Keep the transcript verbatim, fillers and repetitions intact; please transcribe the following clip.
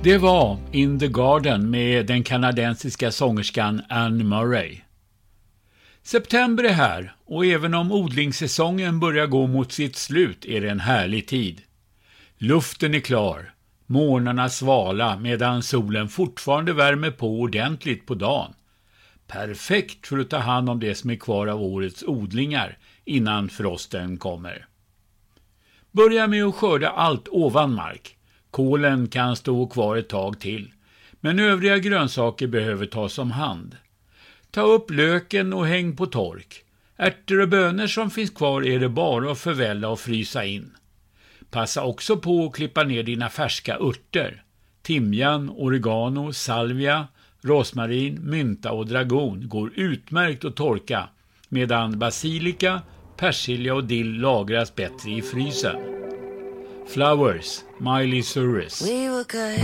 Det var In the Garden med den kanadensiska sångerskan Anne Murray. September är här och även om odlingssäsongen börjar gå mot sitt slut är det en härlig tid. Luften är klar, morgnarna svala medan solen fortfarande värmer på ordentligt på dagen. Perfekt för att ta hand om det som är kvar av årets odlingar innan frosten kommer. Börja med att skörda allt ovan mark. Kålen kan stå kvar ett tag till, men övriga grönsaker behöver tas om hand. Ta upp löken och häng på tork. Ärtor och bönor som finns kvar är det bara att förvälla och frysa in. Passa också på att klippa ner dina färska örter. Timjan, oregano, salvia, rosmarin, mynta och dragon går utmärkt att torka, medan basilika, persilja och dill lagras bättre i frysen. Flowers, Miley Cyrus. We were good,